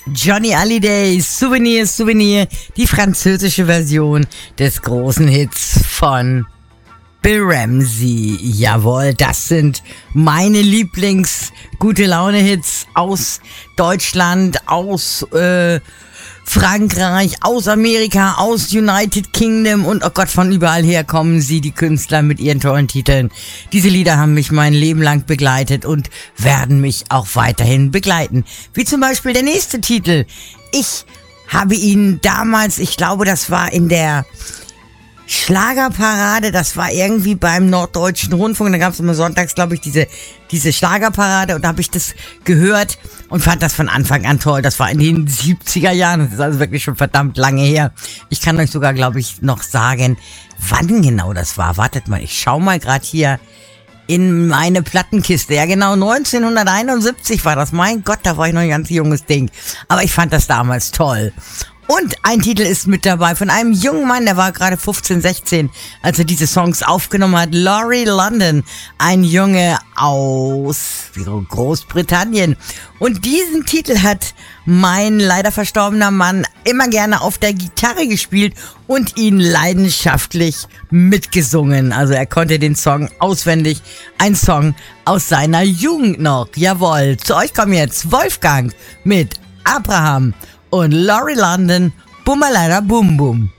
Johnny Hallyday, Souvenir, Souvenir, die französische Version des großen Hits von Bill Ramsey. Jawohl, das sind meine Lieblings-Gute-Laune-Hits aus Deutschland, aus Frankreich, aus Amerika, aus United Kingdom und oh Gott, von überall her kommen sie, die Künstler mit ihren tollen Titeln. Diese Lieder haben mich mein Leben lang begleitet und werden mich auch weiterhin begleiten. Wie zum Beispiel der nächste Titel. Ich habe ihn damals, ich glaube, das war in der Schlagerparade, das war irgendwie beim Norddeutschen Rundfunk, da gab es immer sonntags, glaube ich, diese Schlagerparade und da habe ich das gehört und fand das von Anfang an toll. Das war in den 70er Jahren, das ist also wirklich schon verdammt lange her. Ich kann euch sogar, glaube ich, noch sagen, wann genau das war. Wartet mal, ich schau mal gerade hier in meine Plattenkiste. Ja genau, 1971 war das. Mein Gott, da war ich noch ein ganz junges Ding. Aber ich fand das damals toll. Und ein Titel ist mit dabei von einem jungen Mann, der war gerade 15, 16, als er diese Songs aufgenommen hat. Laurie London, ein Junge aus Großbritannien. Und diesen Titel hat mein leider verstorbener Mann immer gerne auf der Gitarre gespielt und ihn leidenschaftlich mitgesungen. Also er konnte den Song auswendig, ein Song aus seiner Jugend noch. Jawohl, zu euch kommen jetzt Wolfgang mit Abraham und Laurie London, Bummalada Bum Bum.